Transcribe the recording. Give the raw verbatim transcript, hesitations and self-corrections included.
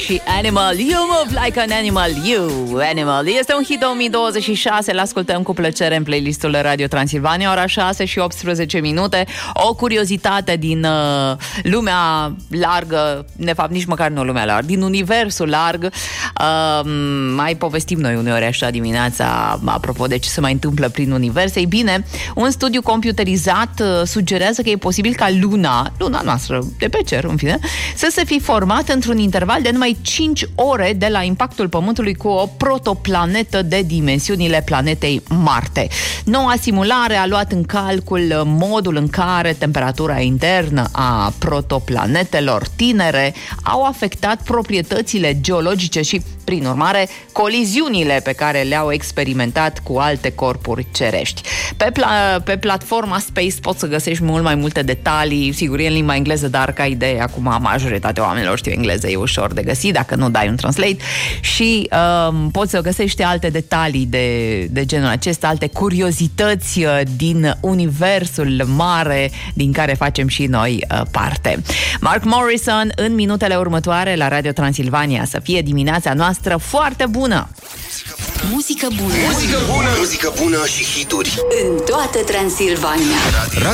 și Animal. You move like an animal, you animal. Este un hit două mii douăzeci și șase, l-ascultăm cu plăcere în playlistul Radio Transilvania, ora șase și optsprezece minute. O curiozitate din uh, lumea largă, de fapt nici măcar nu lumea largă, din universul larg. Uh, mai povestim noi uneori așa dimineața, apropo de ce se mai întâmplă prin univers. Ei bine, un studiu computerizat uh, sugerează că e posibil ca Luna, Luna noastră, de pe cer, în fine, să se fi format într-un interval de numai cinci ore de la impactul Pământului cu o protoplanetă de dimensiunile planetei Marte. Noua simulare a luat în calcul modul în care temperatura internă a protoplanetelor tinere au afectat proprietățile geologice și, prin urmare, coliziunile pe care le-au experimentat cu alte corpuri cerești. Pe, pla- pe platforma Space poți să găsești mult mai multe detalii, sigur, e în limba engleză, dar ca idee, acum majoritatea oamenilor știu engleză, e ușor de găsit, dacă nu dai un translate, și um, poți să găsești alte detalii de, de genul acesta, alte curiozități uh, din universul mare din care facem și noi uh, parte. Mark Morrison în minutele următoare la Radio Transilvania. Să fie dimineața noastră foarte bună! Muzică bună! Muzică bună! Muzică bună și hituri în toată Transilvania.